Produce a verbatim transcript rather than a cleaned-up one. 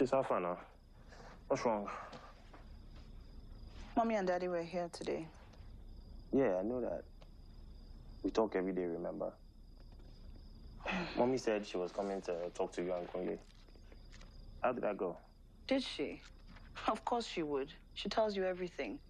She's half now. What's wrong? Mommy and Daddy were here today. Yeah, I know that. We talk every day, remember? Mommy said she was coming to talk to you and Kunle. How did that go? Did she? Of course she would. She tells you everything.